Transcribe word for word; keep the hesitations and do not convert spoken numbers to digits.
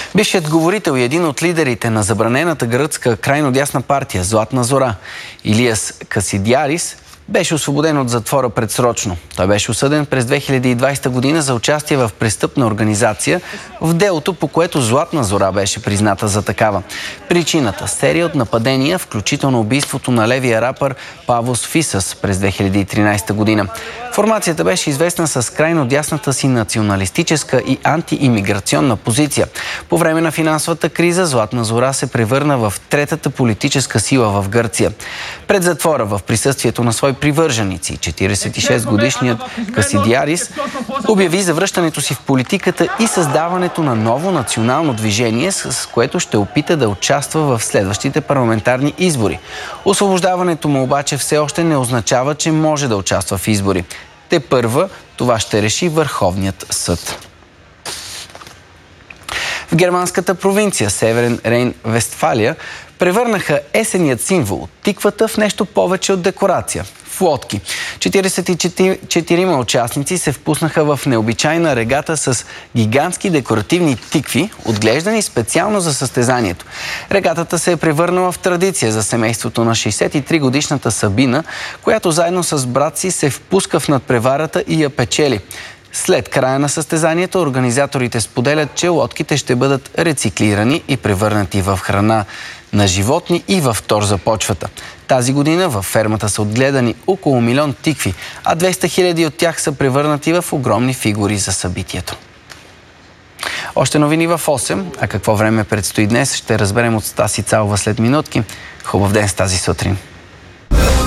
Бившият говорител и един от лидерите на забранената гръцка крайно дясна партия Златна зора, Илияс Касидиарис, беше освободен от затвора предсрочно. Той беше осъден през две хиляди и двадесета година за участие в престъпна организация в делото, по което Златна зора беше призната за такава. Причината – серия от нападения, включително убийството на левия рапър Павос Фисас през две хиляди и тринадесета година. Формацията беше известна с крайно дясната си националистическа и антиимиграционна позиция. По време на финансовата криза Златна зора се превърна в третата политическа сила в Гърция. Пред затвора в присъствието на свои привърженици, четиридесет и шест годишният Касидиарис обяви завръщането си в политиката и създаването на ново национално движение, с което ще опита да участва в следващите парламентарни избори. Освобождаването му обаче все още не означава, че може да участва в избори. Тепърва това ще реши Върховният съд. В германската провинция Северен Рейн-Вестфалия превърнаха есенният символ – тиквата в нещо повече от декорация – в лодки. четиридесет и четирима участници се впуснаха в необичайна регата с гигантски декоративни тикви, отглеждани специално за състезанието. Регатата се е превърнала в традиция за семейството на шейсет и три годишната Сабина, която заедно с брат си се впуска в надпреварата и я печели. След края на състезанието организаторите споделят, че лодките ще бъдат рециклирани и превърнати в храна на животни и в тор за почвата. Тази година във фермата са отгледани около милион тикви, а двеста хиляди от тях са превърнати в огромни фигури за събитието. Още новини в осем, а какво време предстои днес, ще разберем от Стаси Цалова след минутки. Хубав ден с тази сутрин!